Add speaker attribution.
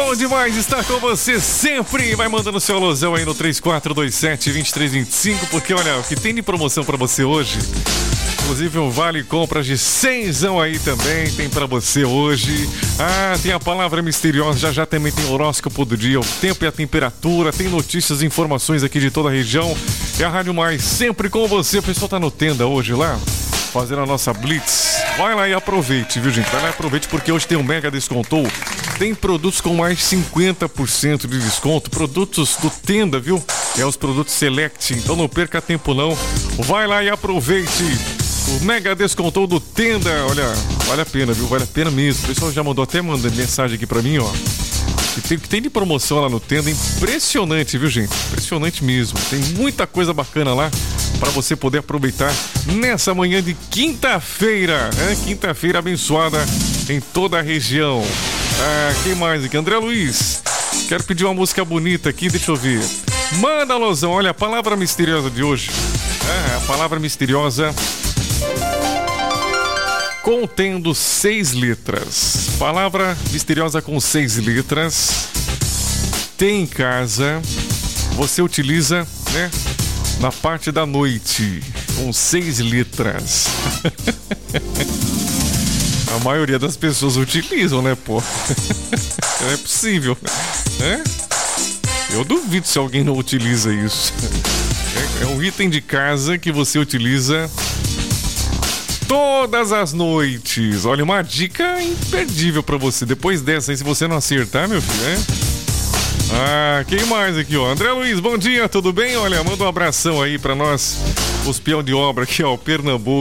Speaker 1: Bom demais estar com você sempre. Vai mandando seu alusão aí no 3427-2325, porque olha, o que tem de promoção pra você hoje, inclusive um vale compras de 100zão aí também tem pra você hoje. Ah, tem a palavra misteriosa, já também tem o horóscopo do dia, o tempo e a temperatura, tem notícias e informações aqui de toda a região. É a Rádio Mais, sempre com você. O pessoal tá no Tenda hoje lá, fazendo a nossa Blitz. Vai lá e aproveite, viu, gente? Vai lá e aproveite, porque hoje tem um mega descontou. Tem produtos com mais de 50% de desconto. Produtos do Tenda, viu? É os produtos Select. Então não perca tempo, não. Vai lá e aproveite. O mega descontou do Tenda. Olha, vale a pena, viu? Vale a pena mesmo. O pessoal já mandou até mensagem aqui pra mim, ó. Que tem de promoção lá no Tenda. Impressionante, viu, gente? Impressionante mesmo. Tem muita coisa bacana lá para você poder aproveitar nessa manhã de quinta-feira, né? Quinta-feira abençoada em toda a região. Ah, quem mais aqui? André Luiz. Quero pedir uma música bonita aqui, deixa eu ver. Manda, Lozão. Olha, a palavra misteriosa de hoje. A palavra misteriosa contendo 6 letras. Palavra misteriosa com 6 letras. Tem em casa. Você utiliza, né? Na parte da noite, com 6 letras. A maioria das pessoas utilizam, né, pô? Não é possível, né? Eu duvido se alguém não utiliza isso. É um item de casa que você utiliza todas as noites. Olha, uma dica imperdível pra você. Depois dessa aí, se você não acertar, meu filho, né? Ah, quem mais aqui, ó? André Luiz, bom dia, tudo bem? Olha, manda um abração aí pra nós, os peão de obra aqui, ó, Pernambuco.